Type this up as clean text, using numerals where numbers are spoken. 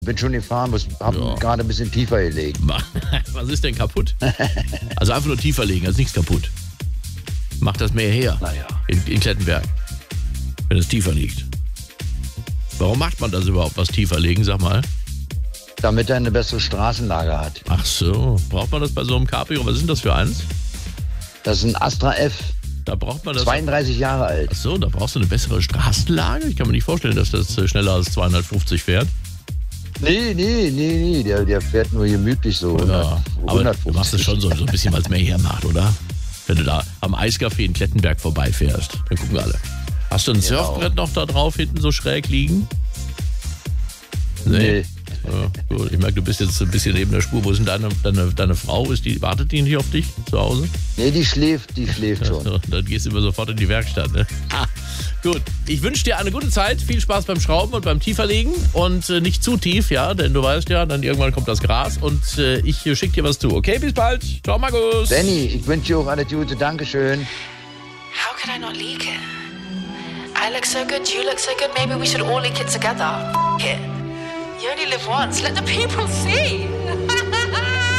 Bin schon gefahren, haben gerade ein bisschen tiefer gelegt. Was ist denn kaputt? Also einfach nur tiefer legen, also nichts kaputt. Macht das mehr her. Naja. In Klettenberg. Wenn es tiefer liegt. Warum macht man das überhaupt, was tiefer legen, sag mal? Damit er eine bessere Straßenlage hat. Ach so, braucht man das bei so einem Cabrio? Was ist denn das für eins? Das ist ein Astra F. Da braucht man das. 32 Jahre alt. Ach so, da brauchst du eine bessere Straßenlage? Ich kann mir nicht vorstellen, dass das schneller als 250 fährt. Nee. Der fährt nur gemütlich so. Ja, 100, aber 150. du machst es schon so ein bisschen, weil es mehr hermacht, oder? Wenn du da am Eiscafé in Klettenberg vorbeifährst, dann gucken alle. Hast du ein Surfbrett noch da drauf hinten so schräg liegen? Nee. Ja, gut. Ich merke, du bist jetzt ein bisschen neben der Spur. Wo ist denn deine Frau? Wartet die nicht auf dich zu Hause? Nee, die schläft schon. Ja, dann gehst du immer sofort in die Werkstatt, ne? Gut, ich wünsche dir eine gute Zeit, viel Spaß beim Schrauben und beim Tieferlegen und nicht zu tief, ja, denn du weißt ja, dann irgendwann kommt das Gras und ich schicke dir was zu. Okay, bis bald. Ciao, Markus. Danny, ich wünsche dir auch alles Gute. Dankeschön. How could I not leak it? I look so good, you look so good, maybe we should all leak it together. F it. You only live once, let the people see.